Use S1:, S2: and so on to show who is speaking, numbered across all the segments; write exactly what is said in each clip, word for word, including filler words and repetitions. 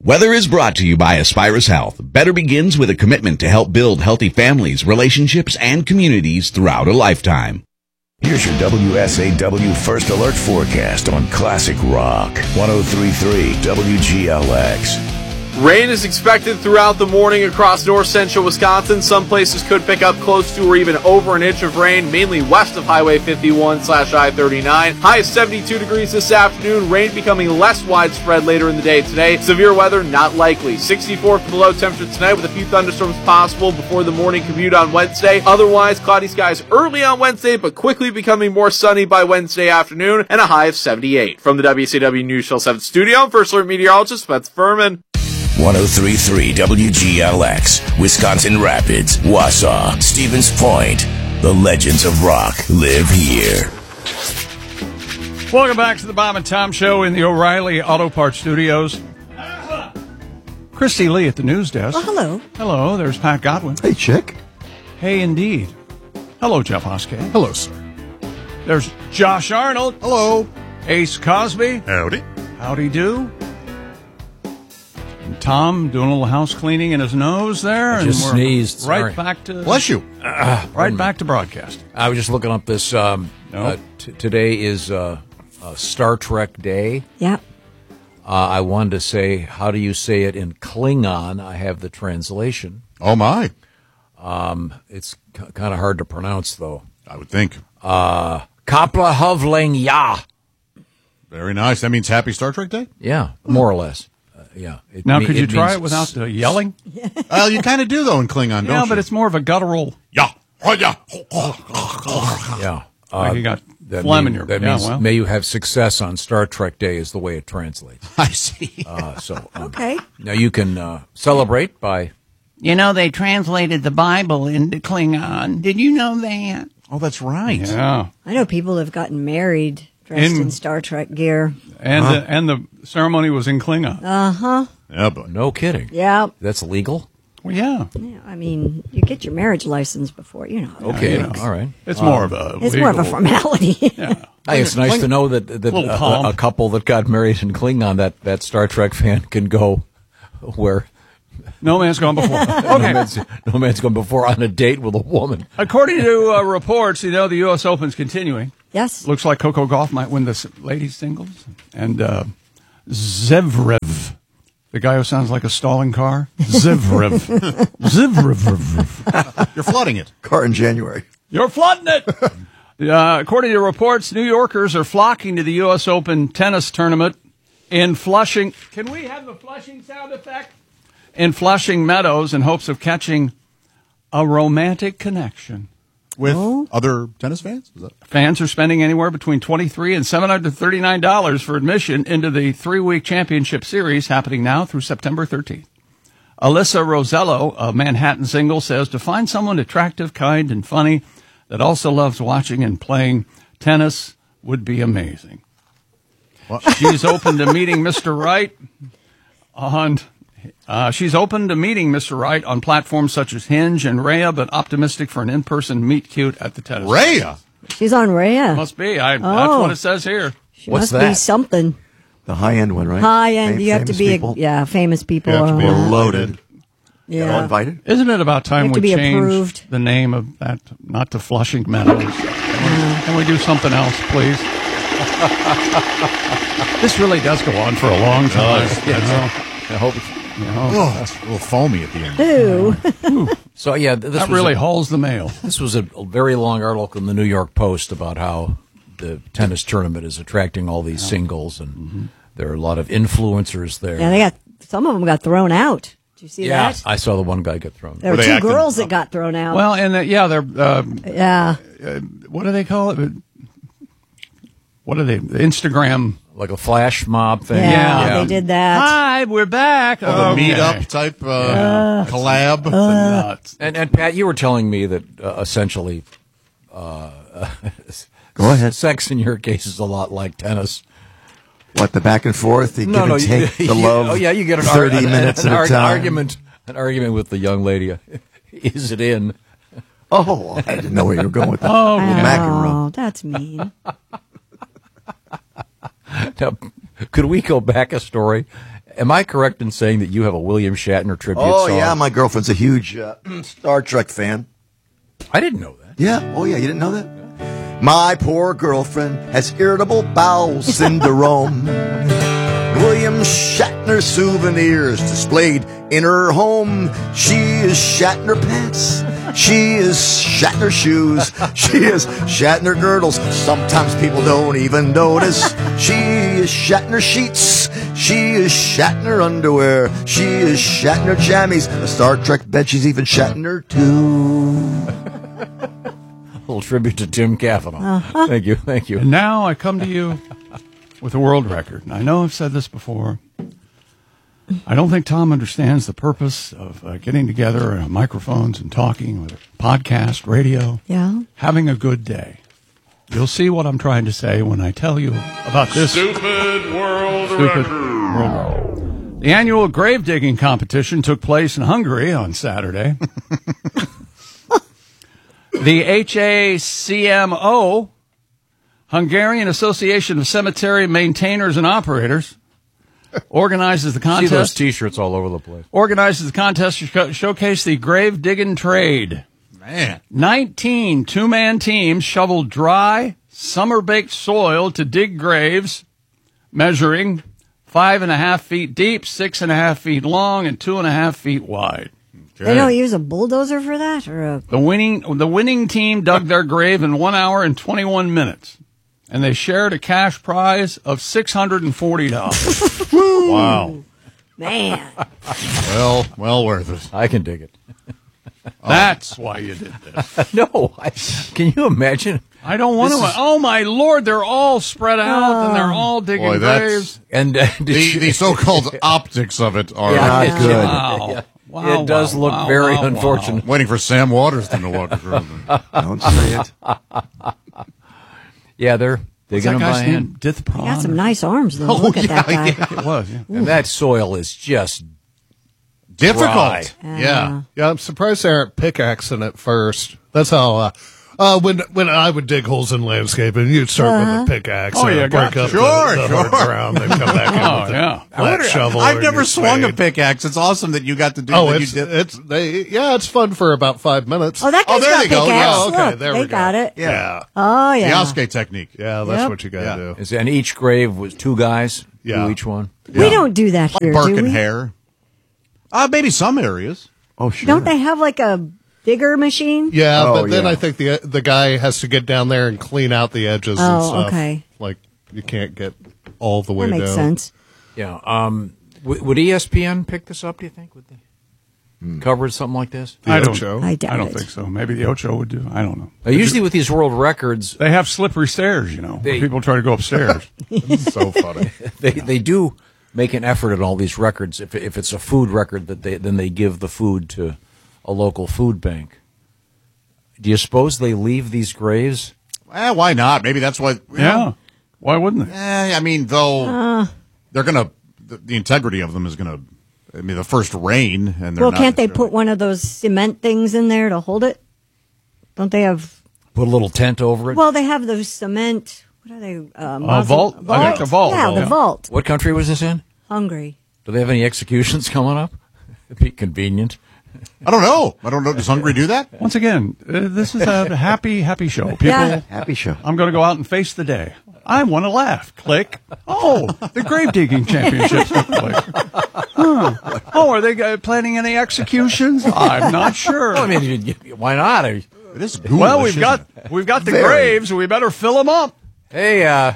S1: Weather is brought to you by Aspirus Health. Better begins with a commitment to help build healthy families, relationships, and communities throughout a lifetime.
S2: Here's your W S A W First Alert forecast on Classic Rock. one oh three point three W G L X.
S3: Rain is expected throughout the morning across north central Wisconsin. Some places could pick up close to or even over an inch of rain, mainly west of Highway fifty-one slash I thirty-nine. High of seventy-two degrees this afternoon. Rain becoming less widespread later in the day today. Severe weather not likely. sixty-four for the low temperature tonight with a few thunderstorms possible before the morning commute on Wednesday. Otherwise, cloudy skies early on Wednesday, but quickly becoming more sunny by Wednesday afternoon, and a high of seventy-eight. From the W C W News Channel seven studio, I'm First Alert meteorologist Beth Furman.
S2: one oh three point three W G L X, Wisconsin Rapids, Wausau, Stevens Point. The legends of rock live here.
S4: Welcome back to the Bob and Tom Show in the O'Reilly Auto Parts Studios. Christy Lee at the news desk.
S5: Well, hello.
S4: Hello, there's Pat Godwin.
S6: Hey, Chick.
S4: Hey, indeed. Hello, Jeff Hoskey.
S6: Hello, sir.
S4: There's Josh Arnold.
S6: Hello.
S4: Ace Cosby.
S6: Howdy.
S4: Howdy do. And Tom doing a little house cleaning in his nose there.
S7: I
S4: and
S7: just
S4: we're
S7: sneezed.
S4: Right
S7: Sorry.
S4: back to
S6: Bless you.
S4: Uh, right back to broadcast.
S7: I was just looking up this. Um,
S4: No.
S7: uh, t- today is uh, uh, Star Trek Day.
S5: Yeah.
S7: Uh, I wanted to say, how do you say it in Klingon? I have the translation.
S6: Oh, my.
S7: Um, it's c- kind of hard to pronounce, though.
S6: I would think.
S7: Uh, Kapla Hovling Ya.
S6: Very nice. That means Happy Star Trek Day?
S7: Yeah, more or less. Uh, yeah. It
S4: Now,
S7: me-
S4: could you
S7: it
S4: try
S7: means
S4: it without the yelling?
S6: Well, you kind of do, though, in Klingon, don't you?
S4: Yeah, but it's more of a guttural.
S6: Yeah. Oh, yeah.
S7: Yeah.
S4: Like you got
S7: that
S4: phlegm in
S7: mean-
S4: your-
S7: That
S4: yeah,
S7: means
S4: well.
S7: may you have success on Star Trek Day is the way it translates.
S6: I see.
S7: Uh, so um,
S5: Okay.
S7: now you can uh, celebrate by.
S8: You know, they translated the Bible into Klingon. Did you know that?
S6: Oh, that's right.
S4: Yeah.
S5: I know people have gotten married dressed
S4: In-
S5: in, Star Trek gear.
S4: And, uh, and the ceremony was in Klingon.
S5: Uh huh.
S6: Yeah, but
S7: No kidding.
S5: Yeah.
S7: That's legal?
S4: Well, yeah.
S5: Yeah. I mean, you get your marriage license before, you know.
S7: Okay.
S4: you know.
S7: All right.
S4: It's more of a
S5: It's more of a
S4: legal-
S5: formality.
S4: Yeah.
S7: Hey, it's nice to know that, that
S4: Little
S7: a,
S4: pomp.
S7: a, a couple that got married in Klingon, that, that Star Trek fan can go where
S4: No man's gone before.
S7: no,
S4: Okay.
S7: man's, no man's gone before on a date with a woman.
S4: According to uh, reports, you know, the U S Open's continuing.
S5: Yes.
S4: Looks like Coco Gauff might win the s- ladies' singles. And uh, Zverev, the guy who sounds like a stalling car. Zverev. Zverev.
S6: you're flooding it.
S9: Car in January.
S4: You're flooding it. Uh, according to reports, New Yorkers are flocking to the U S Open tennis tournament in Flushing. Can we have the Flushing sound effect? In Flushing Meadows in hopes of catching a romantic connection.
S6: With
S5: Oh.
S6: other tennis fans? Is that...
S4: Fans are spending anywhere between twenty-three and seven hundred thirty-nine dollars for admission into the three-week championship series happening now through September thirteenth. Alyssa Rosello, a Manhattan single, says to find someone attractive, kind, and funny that also loves watching and playing tennis would be amazing.
S6: What?
S4: She's open to meeting Mister Right on uh, she's open to meeting Mister Right on platforms such as Hinge and Raya, but optimistic for an in-person meet cute at the tennis.
S6: Rhea?
S5: She's on Rhea.
S4: Must be. I, That's
S5: Oh.
S4: what it says here.
S5: She
S7: What's
S5: must be
S7: that?
S5: something.
S9: The high end one, right?
S5: High end.
S9: Fam-
S5: You have to
S9: famous
S5: be,
S9: people.
S5: a, yeah, famous people.
S6: You have to be
S5: uh,
S9: loaded. All
S5: yeah.
S9: invited?
S4: Isn't it about time
S5: You have
S4: we
S5: to be
S4: changed
S5: approved.
S4: the name of that, not to Flushing Meadows? Can we, can we do something else, please? This really does go on for a long time.
S6: does.
S4: you know.
S7: I hope.
S4: You know.
S6: Oh, it's a little foamy at the end.
S5: Ooh.
S7: So, yeah, th- this
S4: That
S7: was
S4: really
S7: a,
S4: hauls the mail.
S7: This was a, a very long article in the New York Post about how the tennis tournament is attracting all these singles, and
S4: Mm-hmm.
S7: there are a lot of influencers there.
S5: Yeah, they got, some of them got thrown out. Did you see
S7: Yeah,
S5: that?
S7: I saw the one guy get thrown.
S5: There
S6: Were
S5: were
S6: they
S5: two
S6: acting
S5: girls that
S6: up?
S5: got thrown out.
S4: Well, and uh, yeah, they're, uh,
S5: yeah.
S4: what do they call it? What are they? Instagram.
S7: Like a flash mob thing.
S5: Yeah,
S4: Yeah.
S5: they did that.
S4: Hi, we're back.
S6: Oh, the
S4: Okay.
S6: meetup type uh, collab.
S4: Nuts.
S7: And, and Pat, you were telling me that uh, essentially uh,
S9: Go ahead.
S7: sex in your case is a lot like tennis.
S9: What, the back and forth, the give and
S7: you-
S9: take, the
S7: you-
S9: love,
S7: Oh, yeah, you get an
S9: thirty
S7: ar- an-
S9: minutes
S7: an,
S9: at a
S7: ar-
S9: time.
S7: argument, an argument with the young lady. Is it in?
S9: Oh, I didn't know where you were going with that.
S4: Oh,
S9: The
S4: yeah.
S9: macaron.
S5: Oh, that's mean.
S7: Now, could we go back a story Am I correct in saying that you have a William Shatner tribute
S9: Oh,
S7: song?
S9: yeah, my girlfriend's a huge uh, Star Trek fan.
S7: I didn't know that.
S9: Yeah. Oh, yeah, you didn't know that? My poor girlfriend has irritable bowel syndrome. William Shatner souvenirs displayed in her home. She is Shatner pants. She is Shatner shoes. She is Shatner girdles. Sometimes people don't even notice. She is Shatner sheets. She is Shatner underwear. She is Shatner jammies. A Star Trek bed. She's even Shatner too.
S7: A little tribute to Tim Cavanaugh.
S5: Uh-huh.
S7: Thank you, thank you.
S4: And now I come to you with a world record. And I know I've said this before. I don't think Tom understands the purpose of uh, getting together uh, microphones and talking with a podcast, radio,
S5: Yeah.
S4: having a good day. You'll see what I'm trying to say when I tell you about this
S3: Stupid world
S4: stupid
S3: record.
S4: world record. The annual grave digging competition took place in Hungary on Saturday. The H A C M O, Hungarian Association of Cemetery Maintainers and Operators, organizes the
S7: See those
S4: contest.
S7: T-shirts all over the place.
S4: Organizes the contest to sho- showcase the grave digging trade.
S6: Man.
S4: Nineteen two-man teams shoveled dry, summer-baked soil to dig graves, measuring five and a half feet deep, six and a half feet long, and two and a half feet wide.
S5: They don't use a bulldozer for that, or a
S4: The winning the winning team dug their grave in one hour and twenty-one minutes, and they shared a cash prize of six hundred and forty dollars.
S6: Wow.
S5: man.
S6: Well, well worth it.
S7: I can dig it.
S4: That's why you did this.
S7: No, I, can you imagine?
S4: I don't want
S7: This
S4: to.
S7: is-
S4: Oh my Lord! They're all spread out, and they're all digging
S6: Boy, that's-
S4: graves.
S7: And uh, did
S6: The,
S7: you-
S6: the so-called optics of it are
S7: Yeah,
S9: Not
S7: it-
S9: good.
S4: Wow!
S7: Yeah.
S4: Wow,
S7: It does
S4: wow,
S7: look
S4: wow,
S7: very
S4: wow,
S7: unfortunate.
S6: waiting for Sam Waters to walk through them.
S9: Don't say it.
S7: Yeah, they're
S4: What's
S7: digging
S4: that
S7: them by
S4: guy's
S7: hand.
S4: name? Dithpron.
S5: He got some nice arms, though.
S6: Oh,
S5: Look at
S6: yeah,
S5: that guy.
S6: yeah.
S4: It was. Yeah.
S7: And that soil is just
S6: Difficult.
S5: Dry.
S6: Yeah.
S10: Yeah, I'm surprised they aren't pickaxing it first. That's how. Uh, uh, when when I would dig holes in landscaping, you'd start
S5: Uh-huh.
S10: with a pickaxe.
S4: Oh,
S10: and
S4: yeah,
S10: break
S4: gotcha.
S10: up
S6: Sure,
S10: the, the
S6: sure.
S10: hard ground, then come back in
S4: Oh,
S10: with
S4: yeah.
S10: a flat shovel.
S6: I've
S10: and
S6: never
S10: your
S6: swung a
S10: spade.
S6: pickaxe. It's awesome that you got to do
S10: Oh,
S6: that.
S10: it's
S6: you did.
S10: it's they yeah, it's fun for about five minutes.
S5: Oh, that
S6: Oh,
S5: guy's
S6: there
S5: got
S6: you go.
S5: pickaxe.
S6: Yeah,
S10: okay,
S5: Look,
S10: there
S5: they
S10: we go.
S5: got it.
S10: Yeah,
S5: Oh, yeah.
S6: The Yasuke technique.
S10: yeah, that's
S5: Yep.
S10: what you got to
S6: Yeah.
S10: do.
S7: Is- and each grave was two guys.
S10: Yeah.
S7: Do each one.
S5: We don't do that here,
S6: Bark
S5: do
S6: and
S5: we?
S6: hair. Uh, maybe some areas.
S9: Oh, sure.
S5: Don't they have like a digger machine?
S10: Yeah,
S9: Oh,
S10: but then
S9: yeah.
S10: I think the the guy has to get down there and clean out the edges and
S5: Oh,
S10: stuff.
S5: okay.
S10: Like you can't get all the way
S5: That makes
S10: down.
S5: sense.
S7: Yeah. Um. W- would E S P N pick this up? Do you think? Would they cover something like this?
S10: The
S4: I don't.
S10: Ocho.
S5: I doubt
S4: I don't
S5: it.
S4: think so. Maybe the Ocho would do. I don't know.
S7: Uh, usually with these world records,
S4: They have slippery stairs, you know. where
S7: They-
S4: people try to go upstairs.
S10: So funny.
S7: they they do make an effort at all these records. If if it's a food record, that they then they give the food to a local food bank. Do you suppose they leave these graves?
S6: Eh, why not? Maybe that's what. you
S4: Yeah.
S6: know.
S4: Why wouldn't they?
S6: Eh, I mean, though they're gonna the, the integrity of them is gonna. I mean, the first rain, and they're
S5: Well,
S6: not
S5: can't they
S6: necessarily-
S5: put one of those cement things in there to hold it? Don't they have?
S7: Put a little tent over it.
S5: Well, they have those cement. What are they? Uh,
S4: A
S5: mauso-
S4: vault? I think a vault.
S5: Yeah, the
S4: Yeah.
S5: vault.
S7: What country was this in?
S5: Hungry.
S7: Do they have any executions coming up? It'd be convenient.
S6: I don't know. I don't know. Does Hungary do that?
S4: Once again, uh, this is a happy, happy show. People,
S5: Yeah.
S9: Happy show.
S4: I'm going to go out and face the day. I want to laugh. Click. Oh, the grave digging championships. Click. Huh. Oh, are they uh, planning any executions? I'm not sure.
S7: I mean, you- you- why not?
S6: It is ghoulish,
S4: well, we've
S6: isn't
S4: got
S6: it?
S4: we've got the
S9: Very.
S4: graves. We better fill them up.
S7: Hey, uh,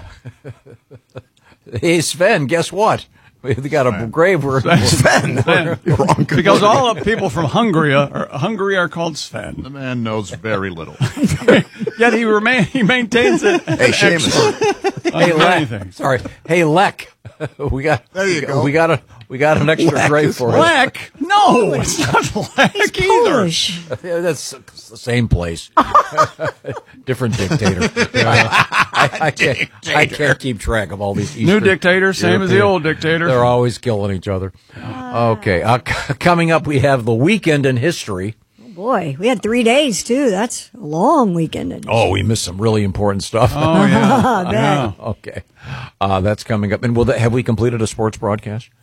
S7: hey, Sven, guess what? We got a grave where
S9: Sven. You're wrong.
S4: Because all the people from Hungary are, Hungary are called Sven.
S6: The man knows very little.
S4: Yet he remain he maintains it.
S9: Hey, Seamus.
S7: Hey,
S4: on
S7: Lek.
S4: anything.
S7: Sorry. Hey, Lek. We got.
S6: There you go.
S7: We got a. We got an extra
S9: Lek
S7: grave
S9: is
S7: for you.
S4: Lek? No, it's not Lek either.
S5: Polish.
S7: Yeah, that's the same place. Different dictator. I, I, I, can't, I can't keep track of all these Eastern
S4: New dictator, same as the
S7: European-
S4: old dictator.
S7: They're always killing each other. Okay. Uh, c- coming up, we have the weekend in history.
S5: Boy, we had three days too. That's a long weekend.
S7: Oh, we missed some really important stuff.
S4: Oh yeah.
S5: I bet.
S7: Okay. Uh, that's coming up. And will that, have we completed a sports broadcast?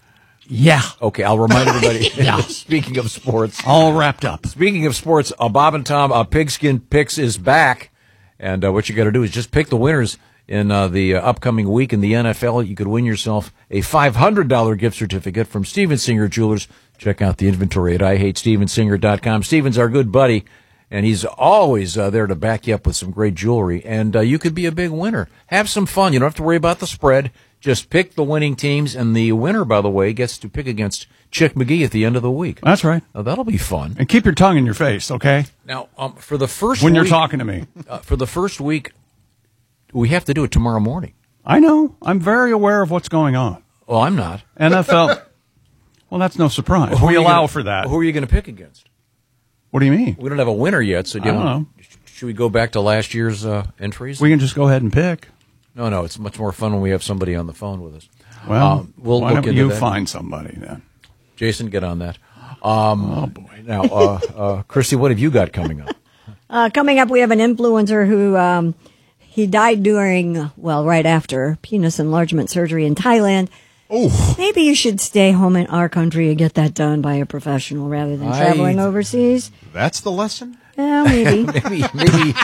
S4: Yeah.
S7: Okay, I'll remind everybody. Yeah. Speaking of sports.
S4: All wrapped up.
S7: Speaking of sports, uh, Bob and Tom, uh, Pigskin Picks is back. And uh, what you got to do is just pick the winners in uh, the uh, upcoming week in the N F L. You could win yourself a five hundred dollars gift certificate from Steven Singer Jewelers. Check out the inventory at I hate steven singer dot com. Steven's our good buddy, and he's always uh, there to back you up with some great jewelry. And uh, you could be a big winner. Have some fun. You don't have to worry about the spread. Just pick the winning teams, and the winner, by the way, gets to pick against Chick McGee at the end of the week.
S4: That's right.
S7: Now, that'll be fun.
S4: And keep your tongue in your face, okay?
S7: Now, um, for the first
S4: when
S7: week,
S4: you're talking to me.
S7: Uh, for the first week, we have to do it tomorrow morning.
S4: I know. I'm very aware of what's going on.
S7: Well, I'm not.
S4: N F L. Well, that's no surprise.
S7: Well, who
S4: we
S7: are you
S4: allow
S7: gonna-
S4: for that.
S7: Who are you going to pick against?
S4: What do you mean?
S7: We don't have a winner yet, so do
S4: I
S7: you
S4: don't
S7: want,
S4: know.
S7: should we go back to last year's uh, entries?
S4: We can just go ahead and pick.
S7: No, no, it's much more fun when we have somebody on the phone with us.
S4: Well,
S7: Um, we'll
S4: why
S7: look
S4: don't
S7: into
S4: you
S7: that.
S4: find somebody then?
S7: Jason, get on that. Um, oh, boy. Now, uh, uh, Christy, what have you got coming up?
S5: Uh, coming up, we have an influencer who um, he died during, well, right after penis enlargement surgery in Thailand.
S6: Oh,
S5: Maybe you should stay home in our country and get that done by a professional rather than
S7: I-
S5: traveling overseas.
S6: that's the lesson?
S5: Yeah, maybe.
S7: maybe, maybe,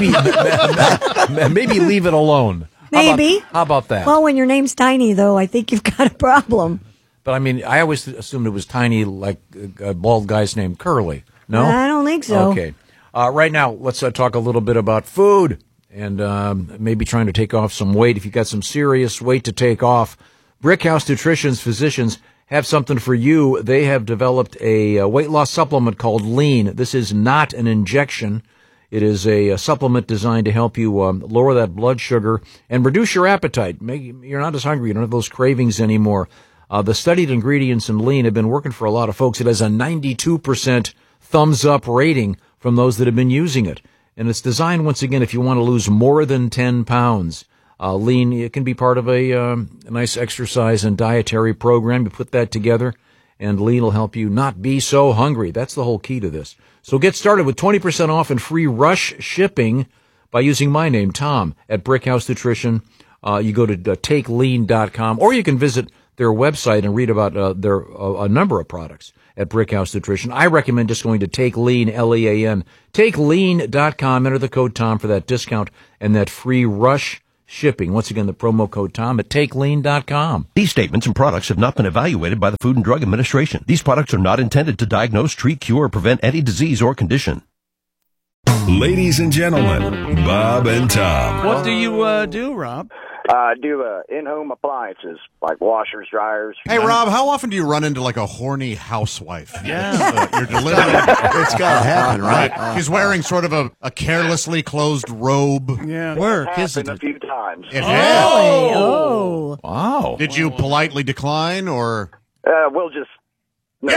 S7: maybe, maybe leave it alone. How about-
S5: Maybe.
S7: How about that?
S5: Well, when your name's Tiny, though, I think you've got a problem.
S7: But I mean, I always assumed it was tiny, like a bald guy's named Curly. No,
S5: I don't think so.
S7: Okay. Uh, right now, let's uh, talk a little bit about food and um, maybe trying to take off some weight. If you've got some serious weight to take off, Brickhouse Nutrition's physicians have something for you. They have developed a, a weight loss supplement called Lean. This is not an injection. It is a, a supplement designed to help you um, lower that blood sugar and reduce your appetite. Make, you're not as hungry. You don't have those cravings anymore. Uh, the studied ingredients in Lean have been working for a lot of folks. It has a ninety-two percent thumbs up rating from those that have been using it. And it's designed, once again, if you want to lose more than ten pounds. Uh, Lean, it can be part of a, um, a nice exercise and dietary program. You put that together, and Lean will help you not be so hungry. That's the whole key to this. So get started with twenty percent off and free rush shipping by using my name, Tom, at Brickhouse Nutrition. Uh, you go to uh, take lean dot com, or you can visit their website and read about uh, their uh, a number of products at Brickhouse Nutrition. I recommend just going to Take Lean, L E A N, take lean dot com. Enter the code Tom for that discount and that free rush shipping. Once again, the promo code Tom at take lean dot com.
S11: These statements and products have not been evaluated by the Food and Drug Administration. These products are not intended to diagnose, treat, cure, or prevent any disease or condition.
S2: Ladies and gentlemen, Bob and Tom.
S4: What do you uh, do, Rob?
S12: I uh, do uh, in-home appliances like washers, dryers.
S6: Hey, Rob, how often do you run into like a horny housewife?
S4: Yeah.
S6: Uh, you're delivering.
S9: It's got to happen, right?
S6: She's wearing sort of a, a carelessly closed robe.
S4: Yeah.
S12: Work, isn't it? A few times.
S6: It
S5: Really? Oh.
S7: Wow.
S6: Did you politely decline or?
S12: Uh, we'll just. No.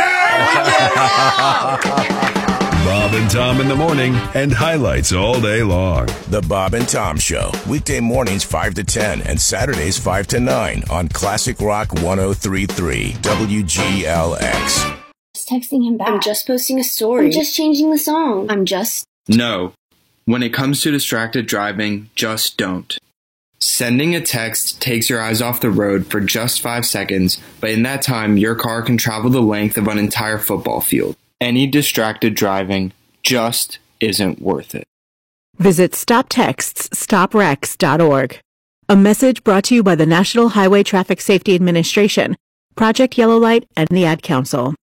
S2: Bob and Tom in the morning and highlights all day long.
S13: The Bob and Tom Show, weekday mornings five to ten and Saturdays five to nine on Classic Rock one oh three point three W G L X.
S14: Just texting him back. I'm just posting a story. I'm just changing the song. I'm just...
S15: No. When it comes to distracted driving, just don't. Sending a text takes your eyes off the road for just five seconds, but in that time, your car can travel the length of an entire football field. Any distracted driving just isn't worth it.
S16: Visit stop texts stop wrecks dot org. A message brought to you by the National Highway Traffic Safety Administration, Project Yellow Light, and the Ad Council.